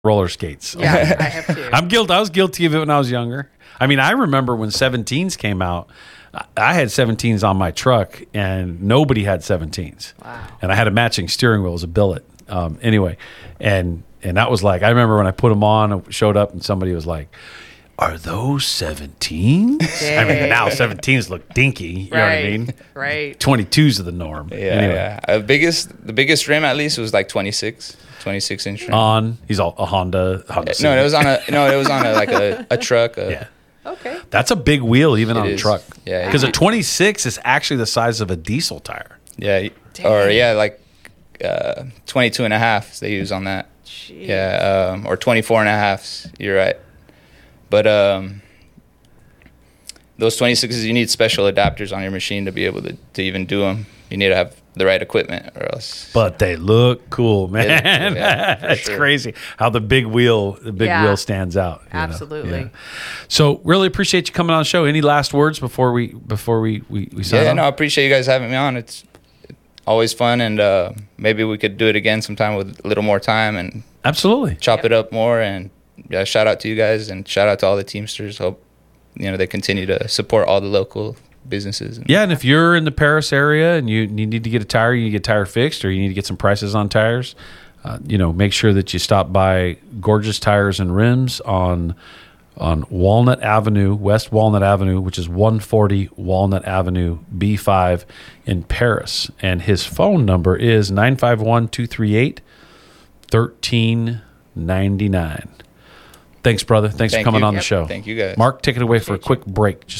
roller skates. Yeah, I have too. I was guilty of it when I was younger. I mean, I remember when 17s came out. I had 17s on my truck, and nobody had 17s. Wow. And I had a matching steering wheel as a billet. Anyway, and that was like, I remember when I put them on, I showed up, and somebody was like, "Are those 17s?" I mean, now 17s look dinky. You know what I mean? Right. 22s are the norm. Yeah, Anyway. yeah. The biggest rim at least was like 26 inch rim. He's all a Honda No, it was on a truck. Yeah. Okay. That's a big wheel even on a is. truck. Yeah. Because a 26 is actually the size of a diesel tire. Yeah. Dang. Or yeah, like 22 and a half they use on that. Jeez. Yeah. Or 24 and a half. You're right. But those 26s, you need special adapters on your machine to be able to even do them. You need to have the right equipment or else. But they look cool, man. Yeah, for That's sure. crazy how the big wheel stands out. you know? Absolutely. Yeah. So really appreciate you coming on the show. Any last words before we sign Yeah, off? no, I appreciate you guys having me on. It's always fun, and maybe we could do it again sometime with a little more time and Absolutely. chop it up more. And yeah, shout out to you guys and shout out to all the Teamsters. Hope they continue to support all the local businesses. Yeah, and if you're in the Paris area and you need to get a tire, you need to get a tire fixed, or you need to get some prices on tires, make sure that you stop by Gorgeous Tires and Rims on Walnut Avenue, West Walnut Avenue, which is 140 Walnut Avenue, B5 in Paris. And his phone number is 951-238-1399. Thanks, brother. Thanks for coming on the show. Thank you, guys. Mark, take it away for a quick break. Just